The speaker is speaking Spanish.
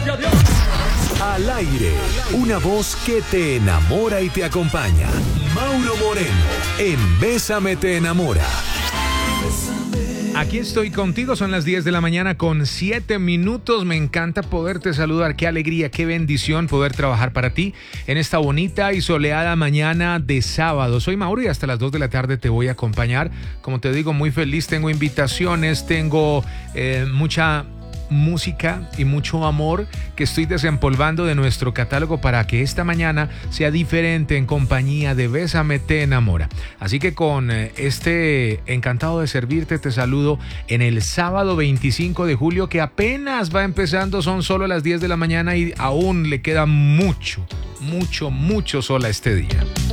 Al aire, una voz que te enamora y te acompaña. Mauro Moreno, en Bésame te enamora. Aquí estoy contigo, son las 10 de la mañana con 7 minutos. Me encanta poderte saludar, qué alegría, qué bendición poder trabajar para ti en esta bonita y soleada mañana de sábado. Soy Mauro y hasta las 2 de la tarde te voy a acompañar. Como te digo, muy feliz, tengo invitaciones, tengo mucha música y mucho amor que estoy desempolvando de nuestro catálogo para que esta mañana sea diferente en compañía de Bésame te enamora. Así que con encantado de servirte, te saludo en el sábado 25 de julio que apenas va empezando, son solo las 10 de la mañana y aún le queda mucho sol a este día.